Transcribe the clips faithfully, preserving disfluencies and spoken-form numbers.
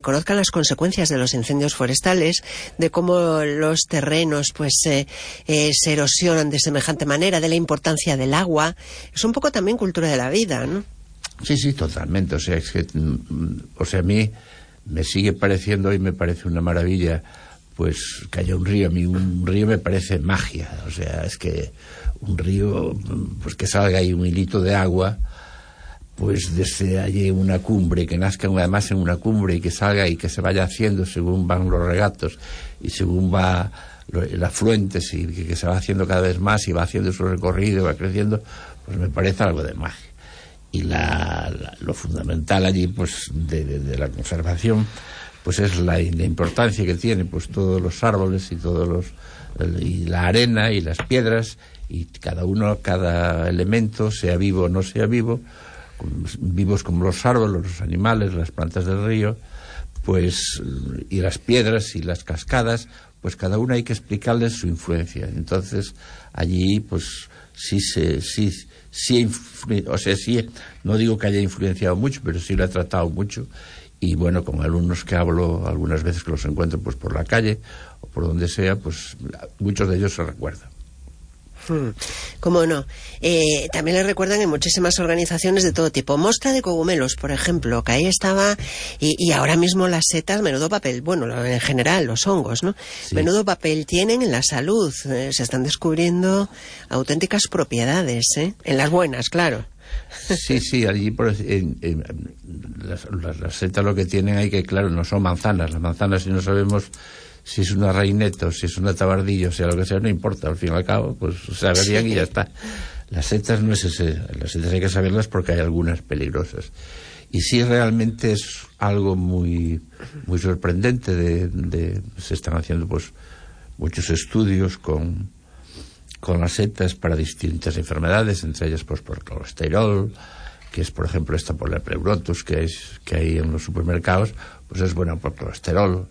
conozcan las consecuencias de los incendios forestales, de cómo los terrenos pues eh, eh, se erosionan de semejante manera, de la importancia del agua. Es un poco también cultura de la vida, ¿no? Sí, sí, totalmente. O sea, es que, o sea, a mí me sigue pareciendo y me parece una maravilla pues que haya un río. A mí un río me parece magia. O sea, es que un río, pues que salga ahí un hilito de agua, pues desde allí una cumbre, que nazca además en una cumbre y que salga y que se vaya haciendo según van los regatos y según va el afluentes y que, que se va haciendo cada vez más y va haciendo su recorrido, va creciendo, pues me parece algo de magia. Y la, la, lo fundamental allí pues de, de, de la conservación pues es la, la importancia que tiene pues todos los árboles y todos los y la arena y las piedras y cada uno, cada elemento, sea vivo o no sea vivo, vivos como los árboles, los animales, las plantas del río, pues y las piedras y las cascadas, pues cada una hay que explicarles su influencia. Entonces allí pues sí se sí sí o sea sí no digo que haya influenciado mucho, pero sí lo ha tratado mucho. Y bueno, con alumnos que hablo algunas veces que los encuentro pues por la calle o por donde sea, pues muchos de ellos se recuerdan. Hmm, ¿Cómo no? Eh, también le recuerdan en muchísimas organizaciones de todo tipo. Mostra de cogumelos, por ejemplo, que ahí estaba, y, y ahora mismo las setas, menudo papel, bueno, en general, los hongos, ¿no? Sí. Menudo papel tienen en la salud. Eh, se están descubriendo auténticas propiedades, ¿eh? En las buenas, claro. Sí, sí, allí por, en, en, las, las, las setas lo que tienen ahí que, claro, no son manzanas. Las manzanas, si no sabemos si es una reineta o si es una tabardillo, o sea lo que sea, no importa, al fin y al cabo pues saberían y ya está. Las setas no es ese, las setas hay que saberlas porque hay algunas peligrosas y sí realmente es algo muy muy sorprendente de, de se están haciendo pues muchos estudios con con las setas para distintas enfermedades, entre ellas pues por colesterol, que es por ejemplo esta por la pleurotus que es que hay en los supermercados, pues es buena por colesterol.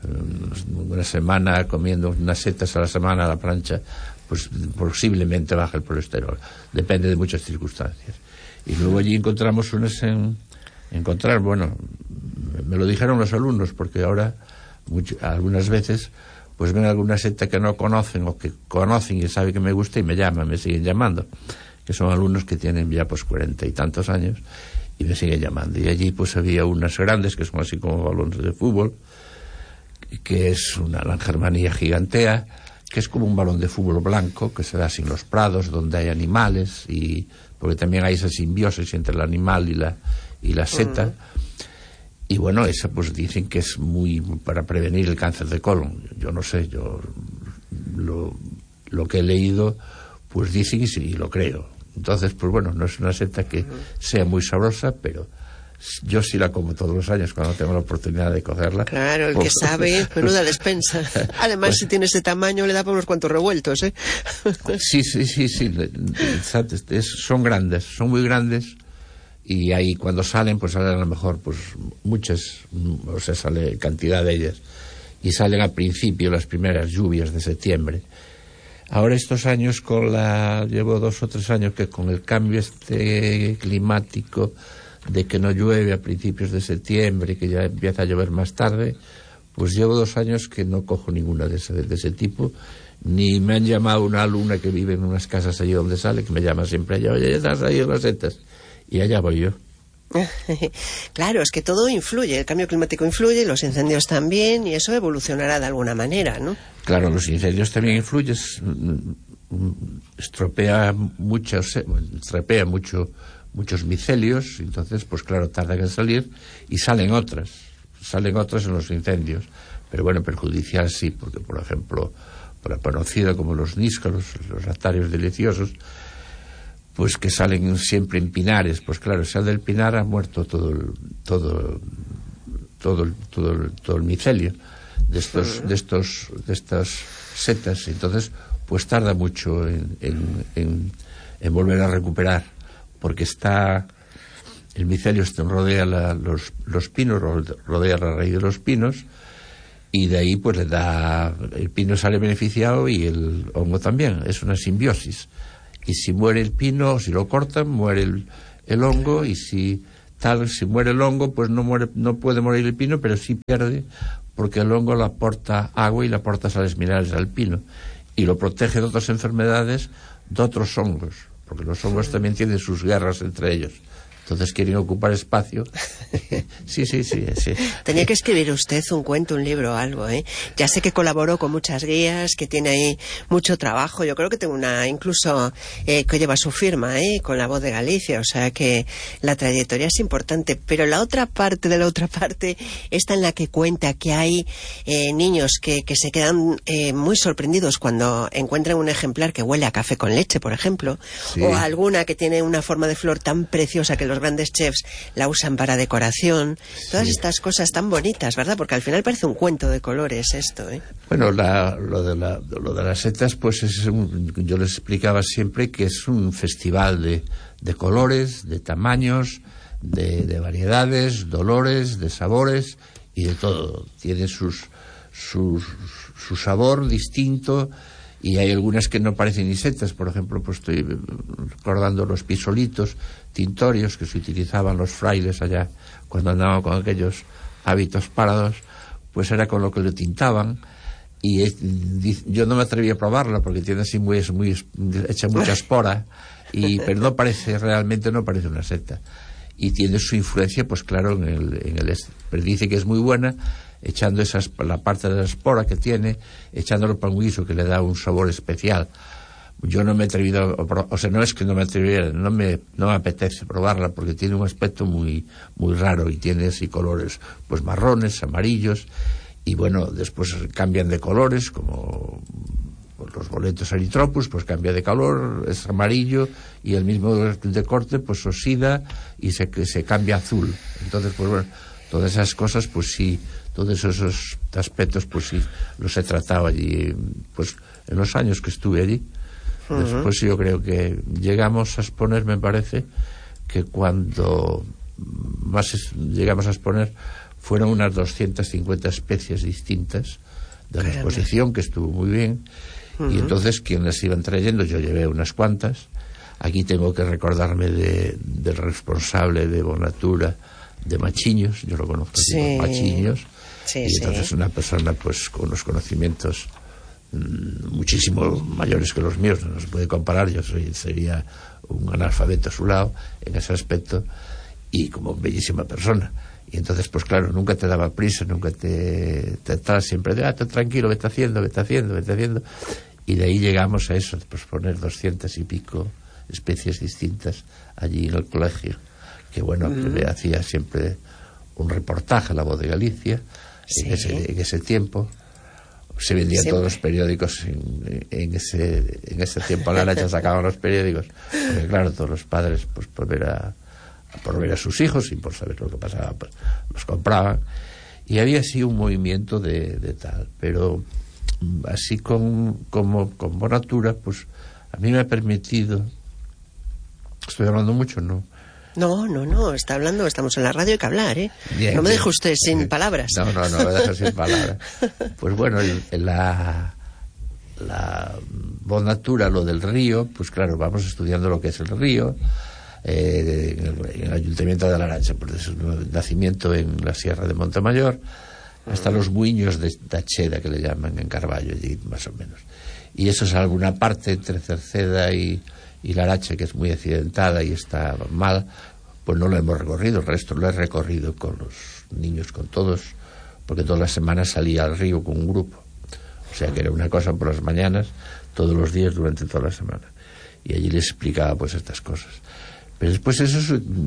Una semana comiendo unas setas a la semana a la plancha, pues posiblemente baja el colesterol, depende de muchas circunstancias. Y luego allí encontramos unas en encontrar, bueno, me lo dijeron los alumnos, porque ahora mucho, algunas veces pues ven alguna seta que no conocen o que conocen y saben que me gusta y me llaman, me siguen llamando, que son alumnos que tienen ya pues cuarenta y tantos años y me siguen llamando. Y allí pues había unas grandes que son así como balones de fútbol, que es una langermanía gigantea, que es como un balón de fútbol blanco que se da en los prados donde hay animales, y porque también hay esa simbiosis entre el animal y la y la seta. Uh-huh. Y bueno, esa pues dicen que es muy para prevenir el cáncer de colon. Yo no sé, yo lo, lo que he leído pues dicen y sí, lo creo. Entonces pues bueno, no es una seta que uh-huh. sea muy sabrosa, pero yo sí la como todos los años cuando tengo la oportunidad de cogerla. Claro, el pues, que sabe, menuda despensa. Además, pues, si tiene ese tamaño, le da por unos cuantos revueltos, ¿eh? Sí, sí, sí, sí. Es, son grandes, son muy grandes. Y ahí cuando salen, pues salen a lo mejor pues muchas, o sea, sale cantidad de ellas. Y salen al principio, las primeras lluvias de septiembre. Ahora estos años con la... Llevo dos o tres años que con el cambio este climático, de que no llueve a principios de septiembre, que ya empieza a llover más tarde, pues llevo dos años que no cojo ninguna de ese, de ese tipo, ni me han llamado una alumna que vive en unas casas allí donde sale, que me llama siempre allá, oye, ya estás ahí en las setas, y allá voy yo. Claro, es que todo influye, el cambio climático influye, los incendios también, y eso evolucionará de alguna manera, ¿no? Claro, los incendios también influyen, estropea mucho, estropea mucho muchos micelios, entonces pues claro, tardan en salir y salen otras, salen otras en los incendios, pero bueno, perjudicial sí, porque por ejemplo, por conocido como los níscalos, los lactarios deliciosos, pues que salen siempre en pinares, pues claro, si al del pinar ha muerto todo el, todo, todo, el, todo, el, todo el micelio de estos, de estos, de estas setas, entonces pues tarda mucho en, en, en, en volver a recuperar, porque está el micelio rodea la, los, los pinos, rodea la raíz de los pinos, y de ahí pues le da, el pino sale beneficiado y el hongo también, es una simbiosis, y si muere el pino, si lo cortan, muere el, el hongo, y si tal, si muere el hongo, pues no muere, no puede morir el pino, pero sí pierde, porque el hongo le aporta agua y le aporta sales minerales al pino, y lo protege de otras enfermedades, de otros hongos, porque los hongos también tienen sus guerras entre ellos. Entonces quieren ocupar espacio. sí, sí, sí, sí. Tenía que escribir usted un cuento, un libro o algo, ¿eh? Ya sé que colaboró con muchas guías, que tiene ahí mucho trabajo. Yo creo que tengo una, incluso, eh, que lleva su firma, ¿eh? Con La Voz de Galicia. O sea que la trayectoria es importante. Pero la otra parte de la otra parte, esta en la que cuenta que hay eh, niños que, que se quedan eh, muy sorprendidos cuando encuentran un ejemplar que huele a café con leche, por ejemplo. Sí. O alguna que tiene una forma de flor tan preciosa que los grandes chefs la usan para decoración. Todas sí. estas cosas tan bonitas, ¿verdad? Porque al final parece un cuento de colores esto, ¿eh? Bueno, la, lo, de la, lo de las setas, pues es un, yo les explicaba siempre que es un festival de, de colores, de tamaños, de, de variedades, de olores, de sabores y de todo. Tiene sus, sus, su sabor distinto. Y hay algunas que no parecen ni setas, por ejemplo, pues estoy recordando los pisolitos tintorios que se utilizaban los frailes allá cuando andaban con aquellos hábitos parados, pues era con lo que le tintaban. Y es, yo no me atreví a probarla porque tiene así muy, muy echa mucha espora, y, pero no parece, realmente no parece una seta. Y tiene su influencia, pues claro, en el, en el este. Pero dice que es muy buena, echando esas, la parte de la espora que tiene, echándolo para un guiso que le da un sabor especial. Yo no me he atrevido a probar, o sea, no es que no me atreviera, no me, no me apetece probarla porque tiene un aspecto muy, muy raro y tiene así colores, pues marrones, amarillos, y bueno, después cambian de colores, como los boletos eritropus, pues cambia de color, es amarillo, y el mismo de corte, pues oxida y se, se cambia azul. Entonces, pues bueno, todas esas cosas, pues sí, todos esos aspectos, pues sí, los he tratado allí, pues en los años que estuve allí. Uh-huh. Después yo creo que llegamos a exponer, me parece, que cuando más es, llegamos a exponer fueron unas doscientas cincuenta especies distintas de la exposición, que estuvo muy bien. Uh-huh. Y entonces quienes iban trayendo, yo llevé unas cuantas. Aquí tengo que recordarme de, del responsable de Bonatura, de Machiños, yo lo conozco así, sí. Machiños. Sí, y entonces sí. Una persona pues con unos conocimientos mmm, muchísimo mayores que los míos, no se puede comparar, yo soy sería un analfabeto a su lado en ese aspecto, y como bellísima persona. Y entonces pues claro, nunca te daba prisa, nunca te te estás siempre de ah, tú tranquilo, vete haciendo, vete haciendo, vete haciendo, y de ahí llegamos a eso, pues poner doscientas y pico especies distintas allí en el colegio, que bueno, mm. que me hacía siempre un reportaje a La Voz de Galicia. Sí. En, ese, en ese tiempo se vendían Siempre. todos los periódicos en, en ese en ese tiempo la Aracha sacaban los periódicos, porque claro, todos los padres pues por ver a por ver a sus hijos y por saber lo que pasaba pues los compraban, y había así un movimiento de, de tal, pero así con como con Bonatura, pues a mí me ha permitido, estoy hablando mucho, ¿no? No, no, no, está hablando, estamos en la radio, hay que hablar, ¿eh? Bien, no me bien. deje usted sin palabras. No, no, no me deje sin palabras. Pues bueno, el, la, la Bonatura, lo del río, pues claro, vamos estudiando lo que es el río, eh, en, el, en el Ayuntamiento de la Arancha, pues es un nacimiento en la Sierra de Montemayor, hasta uh-huh. los buiños de Tacheda, que le llaman en Carballo, allí más o menos. Y eso es alguna parte entre Cerceda y... y la Aracha, que es muy accidentada y está mal, pues no lo hemos recorrido. El resto lo he recorrido con los niños, con todos, porque todas las semanas salía al río con un grupo, o sea que era una cosa por las mañanas, todos los días durante toda la semana, y allí les explicaba pues estas cosas. Pero después eso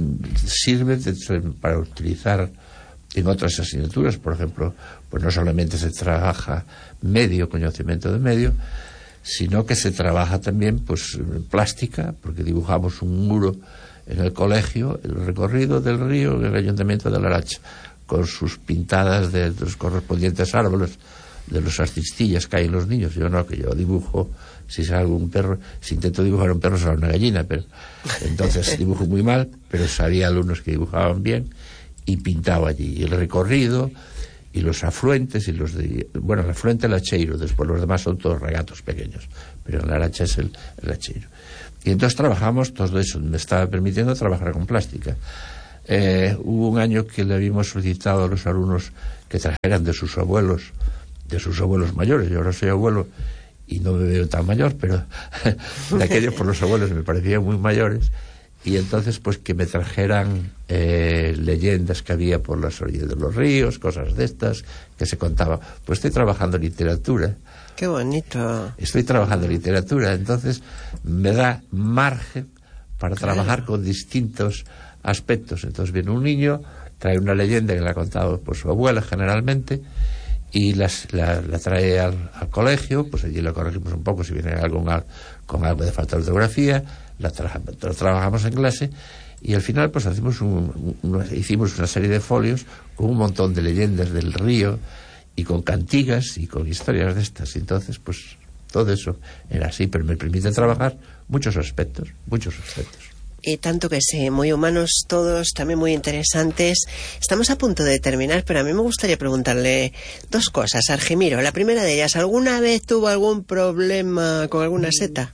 sirve para utilizar en otras asignaturas. Por ejemplo, pues no solamente se trabaja medio, conocimiento de medio, sino que se trabaja también pues plástica, porque dibujamos un muro en el colegio, el recorrido del río en el Ayuntamiento de la Aracha, con sus pintadas de los correspondientes árboles, de los artistillas que hay en los niños. Yo no, que yo dibujo, si salgo un perro, si intento dibujar un perro, sale una gallina, pero entonces dibujo muy mal, pero había alumnos que dibujaban bien, y pintaba allí, y el recorrido, y los afluentes, y los de, bueno, el afluente el Lacheiro, después los demás son todos regatos pequeños, pero en la Aracha es el, el Lacheiro. Y entonces trabajamos todo eso, me estaba permitiendo trabajar con plástica. Eh, hubo un año que le habíamos solicitado a los alumnos que trajeran de sus abuelos, de sus abuelos mayores. Yo ahora soy abuelo y no me veo tan mayor, pero de aquellos por los abuelos me parecían muy mayores. Y entonces, pues, que me trajeran eh, leyendas que había por las orillas de los ríos, cosas de estas, que se contaban. Pues estoy trabajando en literatura. ¡Qué bonito! Estoy trabajando en literatura, entonces me da margen para claro. trabajar con distintos aspectos. Entonces viene un niño, trae una leyenda que le ha contado por su abuela generalmente, y las, la, la trae al, al colegio, pues allí la corregimos un poco si viene algo con algo de falta de ortografía, la, tra la trabajamos en clase, y al final pues hacemos un, un, hicimos una serie de folios con un montón de leyendas del río y con cantigas y con historias de estas. Y entonces pues todo eso era así, pero me permite trabajar muchos aspectos, muchos aspectos. Y tanto que sí, muy humanos todos, también muy interesantes. Estamos a punto de terminar, pero a mí me gustaría preguntarle dos cosas, Argimiro. La primera de ellas, ¿alguna vez tuvo algún problema con alguna seta?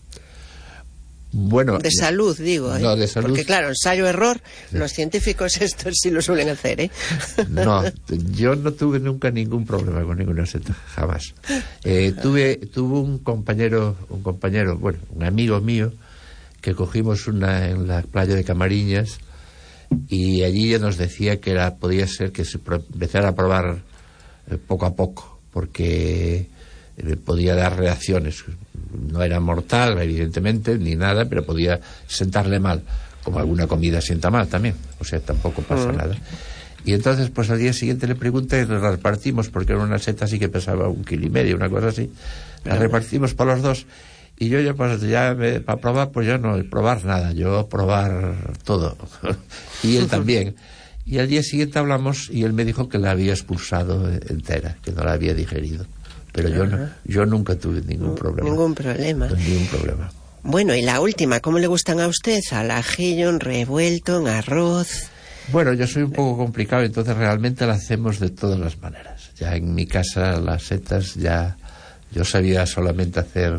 Bueno, de salud, digo, ¿eh? No, de salud. Porque claro, ensayo-error, sí. Los científicos estos sí lo suelen hacer, ¿eh? No, yo no tuve nunca ningún problema con ninguna seta, jamás. Eh, tuve, tuve un compañero, un compañero, bueno, un amigo mío, que cogimos una en la playa de Camariñas, y allí ya nos decía que era, podía ser que se empezara a probar eh, poco a poco, porque eh, podía dar reacciones. No era mortal, evidentemente, ni nada, pero podía sentarle mal, como alguna comida sienta mal también, o sea, tampoco pasa uh-huh. nada. Y entonces, pues al día siguiente le pregunté y nos la repartimos, porque era una seta así que pesaba un kilo y medio, una cosa así, la repartimos para los dos, y yo ya, pues ya, me, para probar, pues yo no, probar nada, yo probar todo, y él también. Y al día siguiente hablamos, y él me dijo que la había expulsado entera, que no la había digerido. Pero yo, no, yo nunca tuve ningún problema. Ningún problema. No, ningún problema. Bueno, y la última, ¿cómo le gustan a usted? Al ajillo, en revuelto, en arroz. Bueno, yo soy un poco complicado, entonces realmente la hacemos de todas las maneras. Ya en mi casa las setas ya... Yo sabía solamente hacer,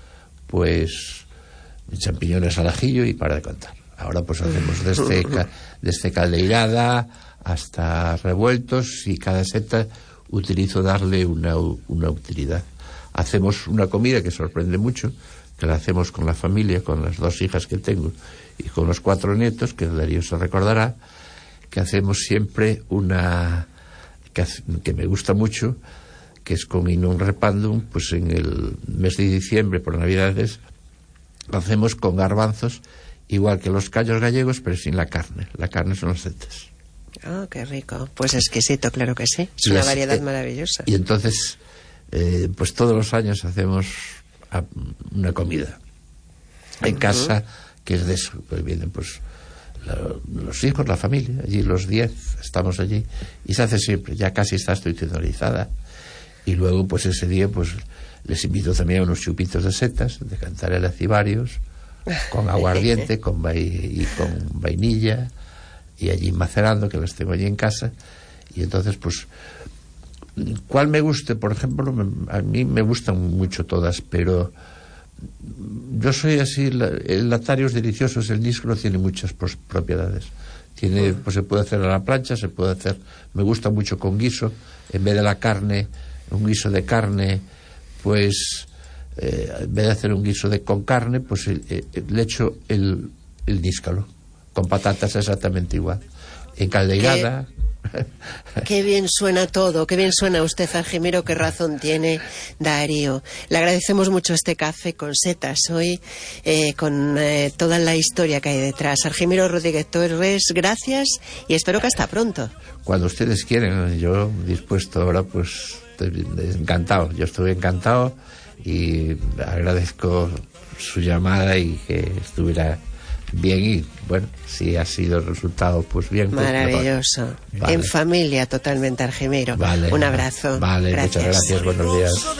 pues, champiñones al ajillo y para de contar. Ahora pues hacemos desde, ca, desde caldeirada hasta revueltos, y cada seta... utilizo darle una, una utilidad. Hacemos una comida que sorprende mucho, que la hacemos con la familia, con las dos hijas que tengo y con los cuatro nietos, que Darío se recordará, que hacemos siempre una que, hace, que me gusta mucho, que es con Inum Repandum. Pues en el mes de diciembre, por Navidades, lo hacemos con garbanzos, igual que los callos gallegos, pero sin la carne. La carne son las setas. Oh, qué rico. Pues exquisito, claro que sí. Es una variedad eh, maravillosa. Y entonces, eh, pues todos los años hacemos una comida en uh-huh. casa, que es de eso. Pues vienen pues la, los hijos, la familia, allí los diez, estamos allí, y se hace siempre, ya casi está institucionalizada. Y luego, pues ese día, pues les invito también a unos chupitos de setas, de Cantarella Cibarios, con aguardiente, con va y con vainilla, y allí macerando, que las tengo allí en casa. Y entonces, pues, ¿cuál me guste? Por ejemplo, me, a mí me gustan mucho todas, pero yo soy así, la, el Latarios Deliciosos, el níscolo tiene muchas pues, propiedades. Tiene, pues se puede hacer a la plancha, se puede hacer, me gusta mucho con guiso, en vez de la carne, un guiso de carne, pues, eh, en vez de hacer un guiso de con carne, pues eh, eh, le echo el, el níscalo. Con patatas exactamente igual. En caldeirada. Qué, qué bien suena todo, qué bien suena usted, Argimiro, qué razón tiene Darío. Le agradecemos mucho este café con setas hoy, eh, con eh, toda la historia que hay detrás. Argimiro Rodríguez Torres, gracias y espero que hasta pronto. Cuando ustedes quieren, yo dispuesto ahora, pues estoy encantado. Yo estuve encantado y agradezco su llamada y que estuviera bien, y bueno, si ha sido el resultado, pues bien. Maravilloso. Pues, vale. En familia totalmente, Argimiro. Vale. Un abrazo. Vale, gracias. Muchas gracias, buenos días.